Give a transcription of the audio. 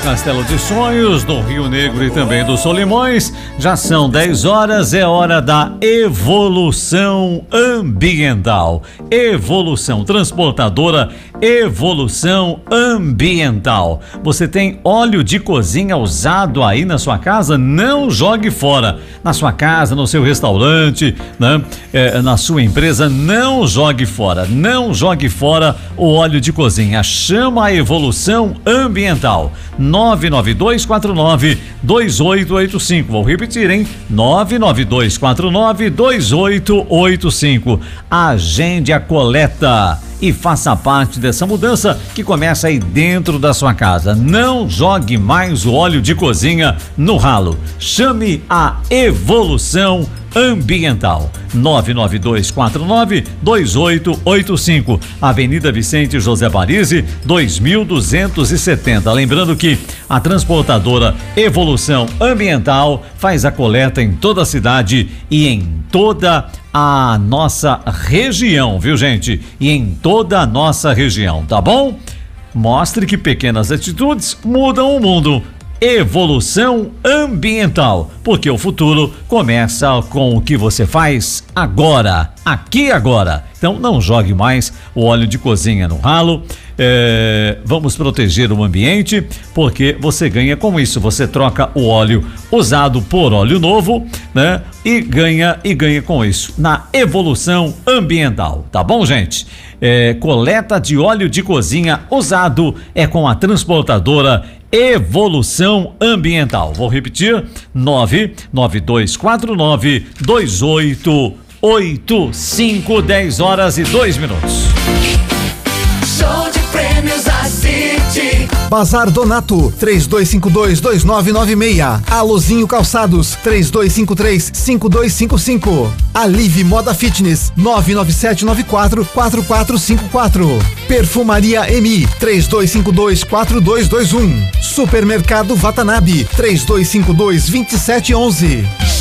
Castelo de Sonhos, do Rio Negro e também do Solimões. Já são 10 horas, é hora da evolução ambiental. Evolução transportadora, evolução ambiental. Você tem óleo de cozinha usado aí na sua casa? Não jogue fora. Na sua casa, no seu restaurante, né? Na sua empresa, não jogue fora. Não jogue fora o óleo de cozinha. Chama a evolução ambiental. 992492885. Vou repetir, hein? 992492885. Agende a coleta e faça parte dessa mudança que começa aí dentro da sua casa. Não jogue mais o óleo de cozinha no ralo. Chame a evolução ambiental. 992492885. Avenida Vicente José Parisi, 2270. Lembrando que a transportadora Evolução Ambiental faz a coleta em toda a cidade e em toda a nossa região, viu, gente? E em toda a nossa região, tá bom? Mostre que pequenas atitudes mudam o mundo. Evolução ambiental, porque o futuro começa com o que você faz agora, aqui e agora. Então não jogue mais o óleo de cozinha no ralo. Vamos proteger o ambiente, porque você ganha com isso. Você troca o óleo usado por óleo novo, né? E ganha com isso na evolução ambiental, tá bom, gente? Coleta de óleo de cozinha usado é com a transportadora Evolução Ambiental. Vou repetir: 992492885. 10 horas e 2 minutos. Show de prêmios da City. Bazar Donato, 32522996. Aluzinho Calçados, 32535255. Alive Moda Fitness, 997944454. Perfumaria MI, 32524221. Supermercado Watanabe, 32522711.